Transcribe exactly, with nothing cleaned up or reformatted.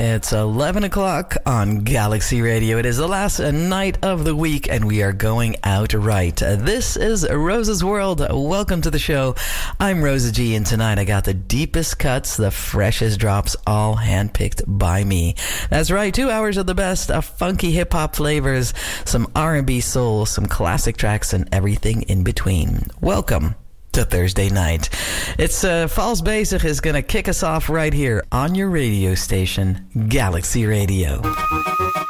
It's eleven o'clock on Galaxy Radio. It is the last night of the week, and we are going out right. This is Rosa's World. Welcome to the show. I'm Rosa G, and tonight I got the deepest cuts, the freshest drops, all handpicked by me. That's right, two hours of the best of funky hip-hop flavors, some R and B soul, some classic tracks, and everything in between. Welcome to Thursday night. It's uh, Vals Bezig is going to kick us off right here on your radio station, Galaxy Radio.